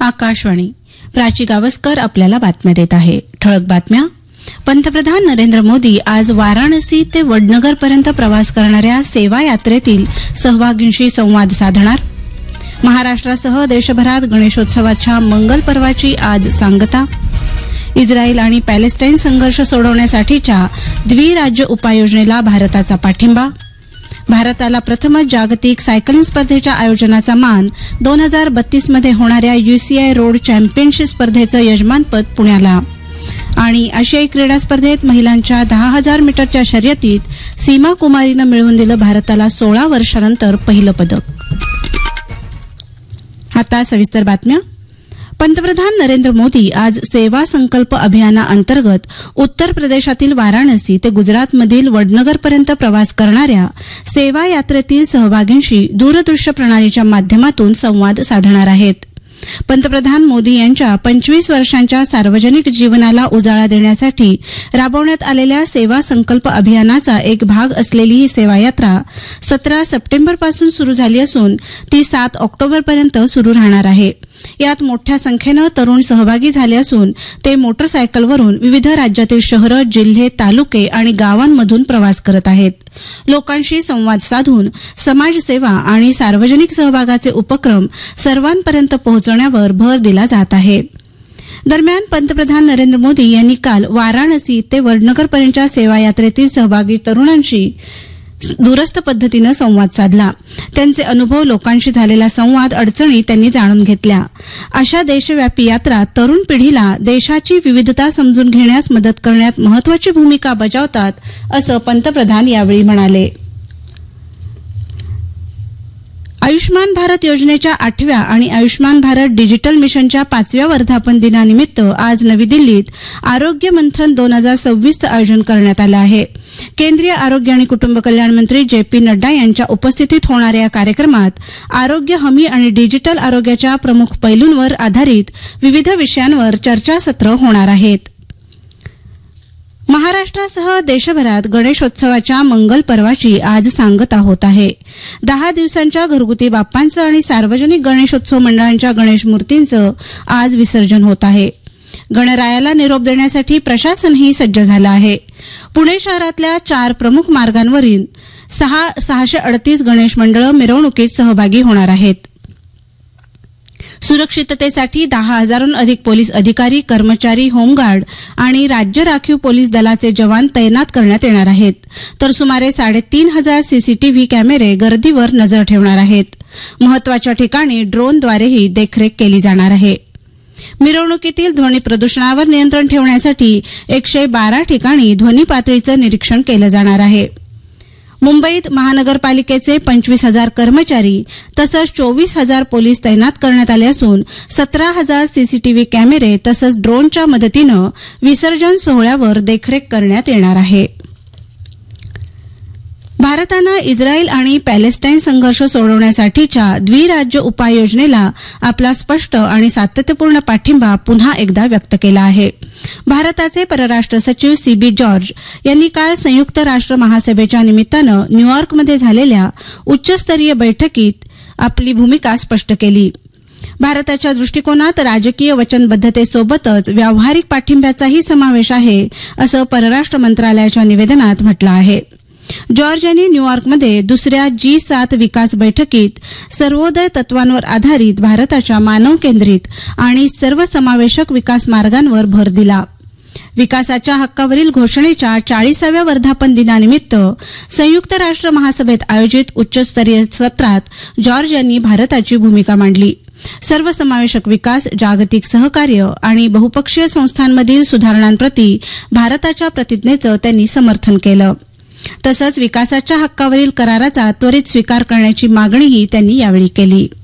आकाशवाणी. प्राची गावस्कर आपल्याला बातम्या देत आहे. ठळक बातम्या. पंतप्रधान नरेंद्र मोदी आज वाराणसी ते वडनगरपर्यंत प्रवास करणाऱ्या सेवा यात्रेतील सहभागींशी संवाद साधणार. महाराष्ट्रासह देशभरात गणेशोत्सवाच्या मंगल पर्वाची आज सांगता. इस्रायल आणि पॅलेस्टाईन संघर्ष सोडवण्यासाठीच्या द्विराज्य उपाययोजनेला भारताचा पाठिंबा. भारताला प्रथमच जागतिक सायकलिंग स्पर्धेच्या आयोजनाचा मान. 2032 मध्ये होणाऱ्या UCI रोड चॅम्पियनशिप स्पर्धेचं यजमानपद पुण्याला. आणि आशियाई क्रीडा स्पर्धेत महिलांच्या 10,000 मीटरच्या शर्यतीत सीमा कुमारीनं मिळवून दिलं भारताला 16 वर्षांनंतर पहिलं पदक. आता सविस्तर बातम्या. पंतप्रधान नरेंद्र मोदी आज सेवा संकल्प अभियानाअंतर्गत उत्तर प्रदेशातील वाराणसी ते गुजरातमधील वडनगरपर्यंत प्रवास करणाऱ्या सेवा यात्रेतील सहभागींशी दूरदृश्य प्रणालीच्या माध्यमातून संवाद साधणार आहेत. पंतप्रधान मोदी यांच्या 25 वर्षांच्या सार्वजनिक जीवनाला उजाळा देण्यासाठी राबवण्यात आलेल्या सेवा संकल्प अभियानाचा एक भाग असलेली ही सेवा यात्रा 17 सप्टेंबरपासून सुरू झाली असून ती 7 ऑक्टोबरपर्यंत सुरू राहणार आहे. यात मोठ्या संख्येनं तरुण सहभागी झाले असून ते मोटरसायकलवरून विविध राज्यातील शहरं, जिल्हे, तालुके आणि गावांमधून प्रवास करत आहेत. लोकांशी संवाद साधून समाजसेवा आणि सार्वजनिक सहभागाचे उपक्रम सर्वांपर्यंत पोहोचवण्यावर भर दिला जात आहे. दरम्यान पंतप्रधान नरेंद्र मोदी यांनी काल वाराणसी ते वडनगरपर्यंतच्या सेवा यात्रेतील सहभागी तरुणांशी दूरस्थ पद्धतीनं संवाद साधला. त्यांचे अनुभव, लोकांशी झालेला संवाद, अडचणी त्यांनी जाणून घेतल्या. अशा देशव्यापी यात्रा तरुण पिढीला देशाची विविधता समजून घेण्यास मदत करण्यात महत्वाची भूमिका बजावतात, असं पंतप्रधान यावेळी म्हणाले. आयुष्मान भारत योजनेच्या 8व्या आणि आयुष्मान भारत डिजिटल मिशनच्या 5व्या वर्धापन दिनानिमित्त आज नवी दिल्लीत आरोग्य मंथन 2026चं आयोजन करण्यात आलं आहे. केंद्रीय आरोग्य आणि कुटुंब कल्याण मंत्री JP नड्डा यांच्या उपस्थितीत होणाऱ्या या कार्यक्रमात आरोग्य हमी आणि डिजिटल आरोग्याच्या प्रमुख पैलूंवर आधारित विविध विषयांवर चर्चासत्र होणार आहेत. महाराष्ट्रासह देशभरात गणेशोत्सवाच्या मंगल पर्वाची आज सांगता होत आहे. 10 दिवसांच्या घरगुती बाप्पांचं आणि सार्वजनिक गणेशोत्सव मंडळांच्या गणेश मूर्तींचं आज विसर्जन होत आहे. गणरायाला निरोप देण्यासाठी प्रशासनही सज्ज झालं आहे. पुणे शहरातल्या 4 प्रमुख मार्गांवरील 638 गणेश मंडळं मिरवणुकीत सहभागी होणार आहेत. सुरक्षिततेसाठी 10,000हून अधिक पोलीस अधिकारी, कर्मचारी, होमगार्ड आणि राज्य राखीव पोलीस दलाचे जवान तैनात करण्यात येणार आहेत. तर सुमारे 3,500 CCTV कॅमेरे गर्दीवर नजर ठेवणार आहेत. महत्वाच्या ठिकाणी ड्रोनद्वारेही देखरेख केली जाणार आहे. मिरवणुकीतील ध्वनी प्रदूषणावर नियंत्रण ठेवण्यासाठी 112 ठिकाणी ध्वनी पातळीचं निरीक्षण केलं जाणार आहे. मुंबईत महानगरपालिकेचे 25,000 कर्मचारी तसंच 24,000 पोलीस तैनात करण्यात आले असून 17,000 CCTV कॅमेरे तसंच ड्रोनच्या मदतीनं विसर्जन सोहळ्यावर देखरेख करण्यात येणार आहे. भारतानं इस्रायल आणि पॅलेस्टाईन संघर्ष सोडवण्यासाठीच्या द्विराज्य उपाययोजनेला आपला स्पष्ट आणि सातत्यपूर्ण पाठिंबा पुन्हा एकदा व्यक्त केला आहे. भारताचे परराष्ट्र सचिव CB जॉर्ज यांनी काल संयुक्त राष्ट्र महासभेच्या निमित्तानं न्यूयॉर्कमध्ये झालेल्या उच्चस्तरीय बैठकीत आपली भूमिका स्पष्ट केली. भारताच्या दृष्टिकोनात राजकीय वचनबद्धतेसोबतच व्यावहारिक पाठिंब्याचाही समावेश आहे, असं परराष्ट्र मंत्रालयाच्या निवेदनात म्हटलं आहे. जॉर्ज यांनी न्यूयॉर्कमध्ये दुसऱ्या G7 विकास बैठकीत सर्वोदय तत्वांवर आधारित भारताच्या मानव केंद्रित आणि सर्वसमावेशक विकास मार्गांवर भर दिला. विकासाच्या हक्कावरील घोषणेच्या 40व्या वर्धापन दिनानिमित्त संयुक्त राष्ट्र महासभेत आयोजित उच्चस्तरीय सत्रात जॉर्ज यांनी भारताची भूमिका मांडली. सर्वसमावेशक विकास, जागतिक सहकार्य आणि बहुपक्षीय संस्थांमधील सुधारणांप्रती भारताच्या प्रतिज्ञेचं त्यांनी समर्थन केलं. तसंच विकासाच्या हक्कावरील कराराचा त्वरित स्वीकार करण्याची मागणीही त्यांनी यावेळी केली.